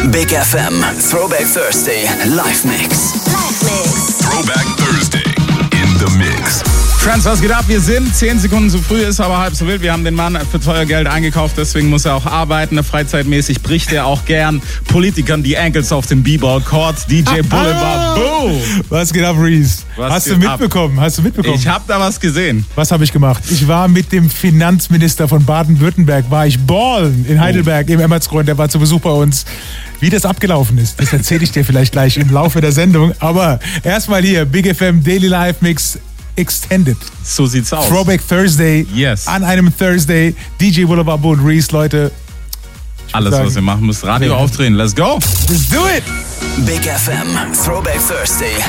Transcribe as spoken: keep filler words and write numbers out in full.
Big F M Throwback Thursday Live Mix. Live Mix. Throwback Thursday in the Mix. Friends, was geht ab? Wir sind zehn Sekunden zu früh, ist aber halb so wild. Wir haben den Mann für teuer Geld eingekauft, deswegen muss er auch arbeiten. Freizeitmäßig bricht er auch gern Politikern die Ankles auf dem B-Ball-Court. D J Boulevard, boom! Was geht ab, Reese? Was Hast du geht ab? mitbekommen? Hast du mitbekommen? Ich hab da was gesehen. Was habe ich gemacht? Ich war mit dem Finanzminister von Baden-Württemberg, war ich ballen in Heidelberg im Emmertsgrund, der war zu Besuch bei uns. Wie das abgelaufen ist, das erzähle ich dir vielleicht gleich im Laufe der Sendung. Aber erstmal hier, Big F M Daily Live Mix Extended. So sieht's aus. Throwback Thursday. Yes. An einem Thursday. D J Boulevard und Reese, Leute. Alles, sagen, was ihr machen müsst. Radio aufdrehen. Let's go. Let's do it. Big F M Throwback Thursday